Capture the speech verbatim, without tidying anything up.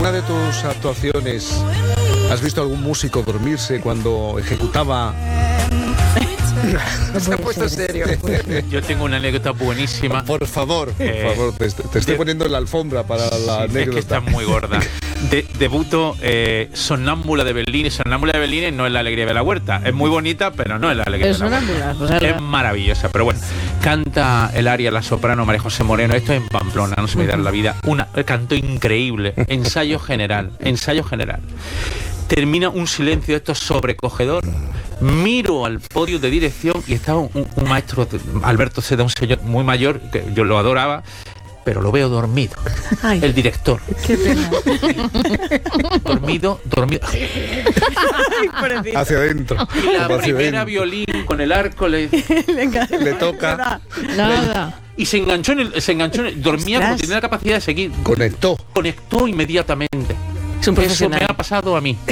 alguna de tus actuaciones has visto algún músico dormirse cuando ejecutaba? No se ha puesto serio. Yo tengo una anécdota buenísima. Por favor, por Eh, favor, te, te estoy de- poniendo en la alfombra para la anécdota. Es que está muy gorda. De, debuto eh, Sonámbula de Berlín. Sonámbula de Berlín no es la alegría de la huerta. Es muy bonita, pero no es la alegría Es de la sonámbula, huerta. o sea, Es maravillosa, pero bueno. Canta el aria la soprano María José Moreno. Esto es en Pamplona, no se me da la vida. Una canto increíble. Ensayo general. Ensayo general. Termina un silencio de esto sobrecogedor. Miro al podio de dirección y estaba un, un maestro, Alberto Seda, un señor muy mayor, que yo lo adoraba, pero lo veo dormido. Ay. El director. Qué pena. Dormido, dormido. Hacia adentro. Y la Hacia primera adentro. violín con el arco le, Le toca. Nada. y se enganchó en el, se enganchó en el, dormía como Ostras. tenía la capacidad de seguir. Conectó. Conectó inmediatamente. Es un Eso me profesional. ha pasado a mí.